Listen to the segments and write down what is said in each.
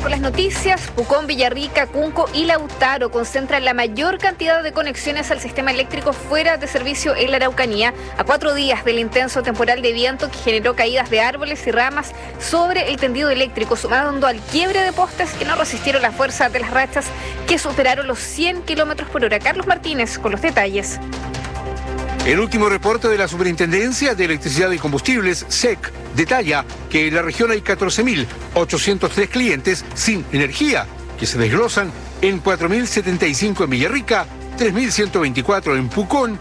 con las noticias. Pucón, Villarrica, Cunco y Lautaro concentran la mayor cantidad de conexiones al sistema eléctrico fuera de servicio en la Araucanía, a 4 días del intenso temporal de viento que generó caídas de árboles y ramas sobre el tendido eléctrico, sumando al quiebre de postes que no resistieron la fuerza de las rachas que superaron los 100 kilómetros por hora. Carlos Martínez con los detalles. El último reporte de la Superintendencia de Electricidad y Combustibles, SEC, detalla que en la región hay 14.803 clientes sin energía, que se desglosan en 4.075 en Villarrica, 3.124 en Pucón,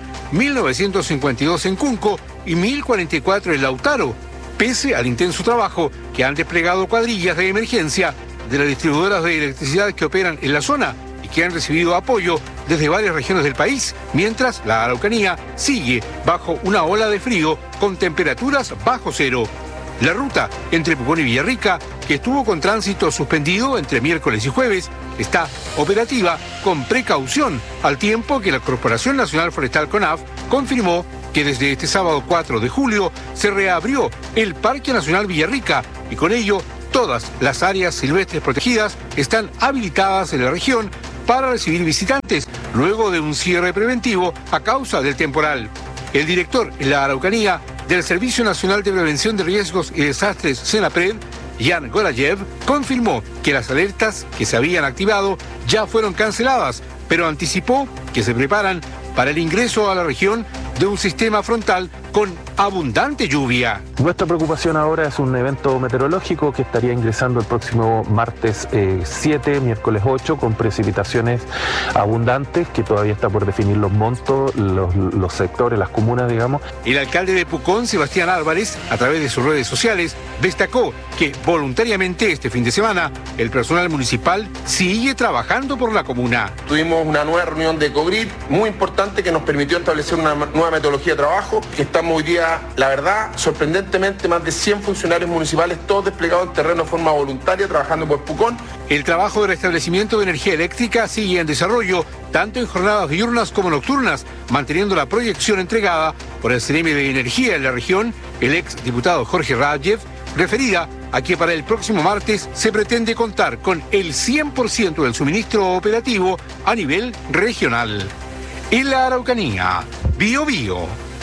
1.952 en Cunco y 1.044 en Lautaro, pese al intenso trabajo que han desplegado cuadrillas de emergencia de las distribuidoras de electricidad que operan en la zona y que han recibido apoyo desde varias regiones del país, mientras la Araucanía sigue bajo una ola de frío con temperaturas bajo cero. La ruta entre Pucón y Villarrica, que estuvo con tránsito suspendido entre miércoles y jueves, está operativa con precaución, al tiempo que la Corporación Nacional Forestal CONAF confirmó que desde este sábado 4 de julio se reabrió el Parque Nacional Villarrica y con ello todas las áreas silvestres protegidas están habilitadas en la región para recibir visitantes, luego de un cierre preventivo a causa del temporal. El director en la Araucanía del Servicio Nacional de Prevención de Riesgos y Desastres, SENAPRED, Jan Gorayev, confirmó que las alertas que se habían activado ya fueron canceladas, pero anticipó que se preparan para el ingreso a la región de un sistema frontal con abundante lluvia. Nuestra preocupación ahora es un evento meteorológico que estaría ingresando el próximo martes 7, miércoles 8, con precipitaciones abundantes, que todavía está por definir los montos, los sectores, las comunas, digamos. El alcalde de Pucón, Sebastián Álvarez, a través de sus redes sociales, destacó que voluntariamente este fin de semana el personal municipal sigue trabajando por la comuna. Tuvimos una nueva reunión de ECOGRID muy importante que nos permitió establecer una nueva metodología de trabajo. Estamos hoy día, la verdad, sorprendentemente, más de 100 funcionarios municipales, todos desplegados en terreno de forma voluntaria, trabajando por Pucón. El trabajo de restablecimiento de energía eléctrica sigue en desarrollo, tanto en jornadas diurnas como nocturnas, manteniendo la proyección entregada por el CNM de Energía en la región, el ex diputado Jorge Radjev, referida a que para el próximo martes se pretende contar con el 100% del suministro operativo a nivel regional. En la Araucanía, Bio Bio,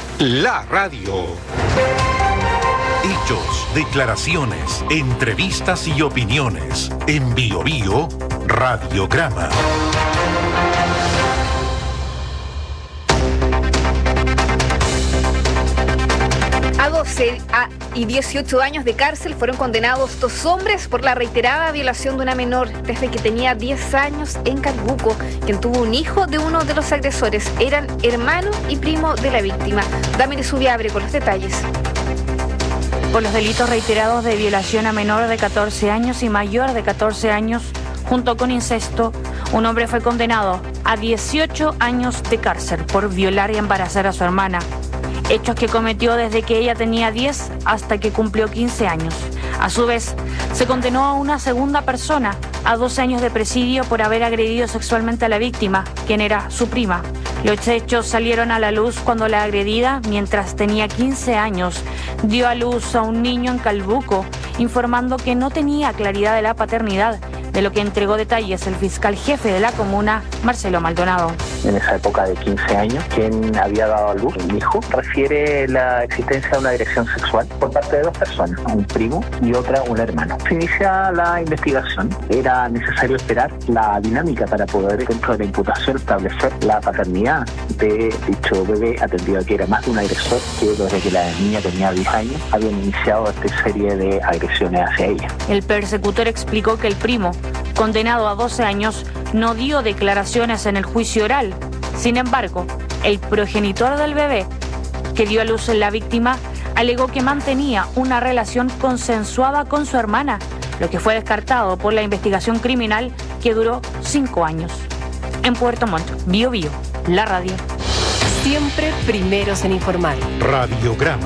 la radio. Hechos, declaraciones, entrevistas y opiniones. En Bio Bio, Radiograma. A 12 y 18 años de cárcel fueron condenados 2 hombres por la reiterada violación de una menor desde que tenía 10 años en Calbuco, quien tuvo un hijo de uno de los agresores. Eran hermano y primo de la víctima. Damaris Ubiabre con los detalles. Por los delitos reiterados de violación a menor de 14 años y mayor de 14 años, junto con incesto, un hombre fue condenado a 18 años de cárcel por violar y embarazar a su hermana. Hechos que cometió desde que ella tenía 10 hasta que cumplió 15 años. A su vez, se condenó a una segunda persona a 12 años de presidio por haber agredido sexualmente a la víctima, quien era su prima. Los hechos salieron a la luz cuando la agredida, mientras tenía 15 años, dio a luz a un niño en Calbuco, informando que no tenía claridad de la paternidad, de lo que entregó detalles el fiscal jefe de la comuna, Marcelo Maldonado. En esa época de 15 años, quien había dado a luz un hijo, refiere la existencia de una agresión sexual por parte de 2 personas, un primo y otra una hermana. Se inicia la investigación. Era necesario esperar la dinámica para poder, dentro de la imputación, establecer la paternidad de dicho bebé, atendido a que era más de un agresor que desde que la niña tenía 10 años habían iniciado esta serie de agresiones hacia ella. El persecutor explicó que el primo, condenado a 12 años, no dio declaraciones en el juicio oral. Sin embargo, el progenitor del bebé, que dio a luz en la víctima, alegó que mantenía una relación consensuada con su hermana, lo que fue descartado por la investigación criminal que duró 5 años. En Puerto Montt, Bio Bio, la radio. Siempre primeros en informar. Radiograma.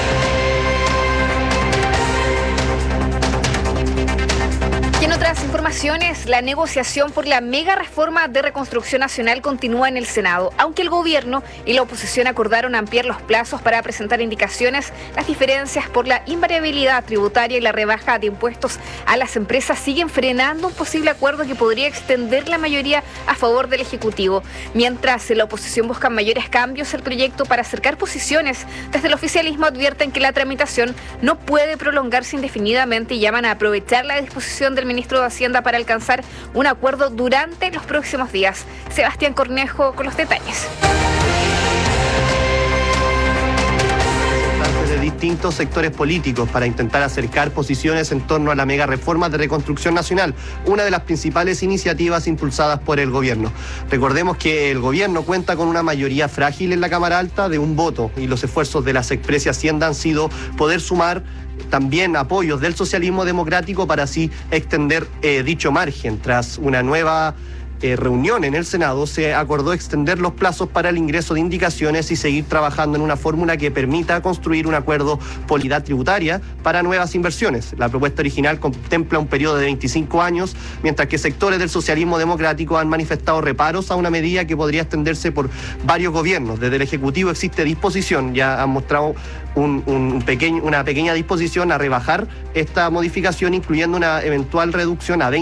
Y en otras informaciones, informaciones, la negociación por la mega reforma de reconstrucción nacional continúa en el Senado. Aunque el gobierno y la oposición acordaron ampliar los plazos para presentar indicaciones, las diferencias por la invariabilidad tributaria y la rebaja de impuestos a las empresas siguen frenando un posible acuerdo que podría extender la mayoría a favor del Ejecutivo. Mientras la oposición busca mayores cambios al proyecto para acercar posiciones, desde el oficialismo advierten que la tramitación no puede prolongarse indefinidamente y llaman a aprovechar la disposición del ministro de Hacienda para alcanzar un acuerdo durante los próximos días. Sebastián Cornejo con los detalles. De distintos sectores políticos para intentar acercar posiciones en torno a la mega reforma de reconstrucción nacional, una de las principales iniciativas impulsadas por el gobierno. Recordemos que el gobierno cuenta con una mayoría frágil en la Cámara Alta de un voto y los esfuerzos de la Secpres y Hacienda han sido poder sumar también apoyos del socialismo democrático para así extender dicho margen. Tras una nueva reunión en el Senado, se acordó extender los plazos para el ingreso de indicaciones y seguir trabajando en una fórmula que permita construir un acuerdo por polidad tributaria para nuevas inversiones. La propuesta original contempla un periodo de 25 años, mientras que sectores del socialismo democrático han manifestado reparos a una medida que podría extenderse por varios gobiernos. Desde el Ejecutivo existe disposición, ya han mostrado una pequeña disposición a rebajar esta modificación, incluyendo una eventual reducción a 20